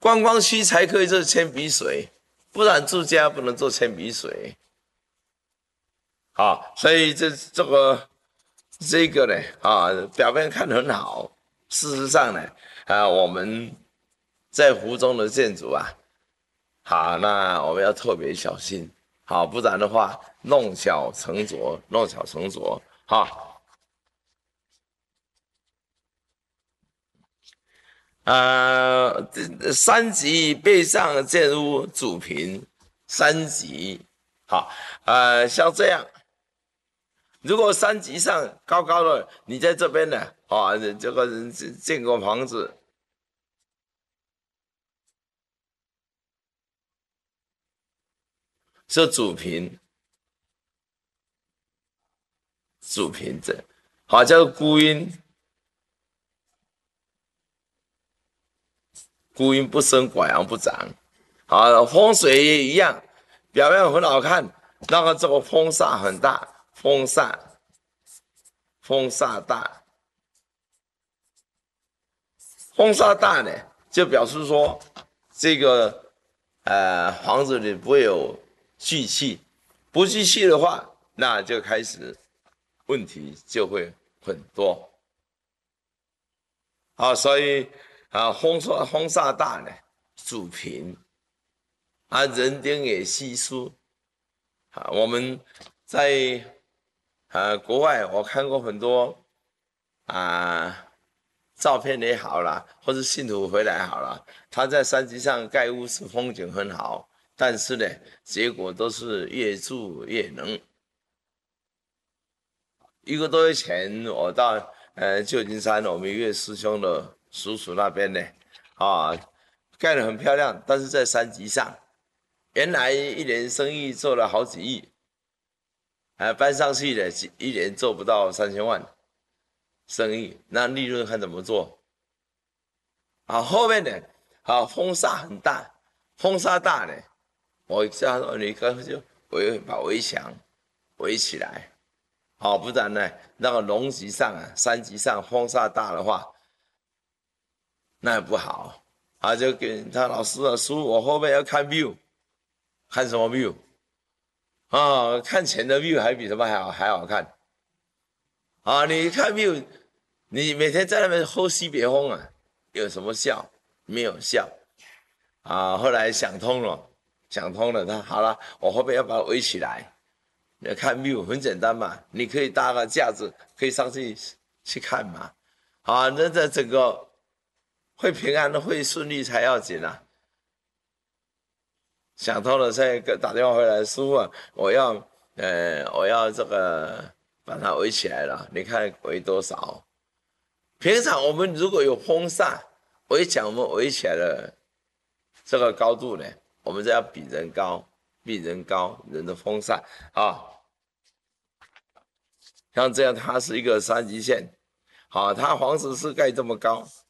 观光区才可以做铅笔水，不然住家不能做铅笔水。好，所以这个呢，表面看很好，事实上呢，我们在湖中的建筑啊，好，那我们要特别小心，好，不然的话弄巧成拙，弄巧成拙，好。三级背上建屋主平，三级，好，像这样，如果三级上高高的，你在这边呢，这个建个房子，是主平，主平这，好，叫孤阴，孤阴不生，寡阳不长，好，风水也一样，表面很好看，那个这个风煞很大，风煞大。风沙大呢，就表示说这个房子里不会有聚气，不聚气的话，那就开始问题就会很多。好，所以风沙大呢，主平人丁也稀疏我们在国外我看过很多照片也好啦，或是信徒回来好了，他在山脊上盖屋是风景很好，但是呢，结果都是越住越冷。1个多月前，我到旧金山，我们一位师兄的叔叔那边呢，盖得很漂亮，但是在山脊上，原来一年生意做了好几亿，搬上去的一年做不到3000万。生意，那利润看怎么做？后面呢，风沙很大，风沙大呢，我叫说你干脆就把围墙围起来，不然呢，那个龙脊上山脊上风沙大的话，那也不好。就给他老师叔，我后面要看 view， 看什么 view？ 看钱的 view 还比什么还好看。你看 view， 你每天在那边喝西北风有什么效？没有效后来想通了，他好了，我后面要把它围起来。你看 view 很简单嘛，你可以搭个架子，可以上去看嘛。那这整个会平安会顺利才要紧啊。想通了，再打电话回来，师傅我要这个把它围起来了，你看围多少？平常我们如果有风煞，围墙我们围起来的这个高度呢，我们就要比人高，人的风煞像这样它是一个三级线，它房子是盖这么高，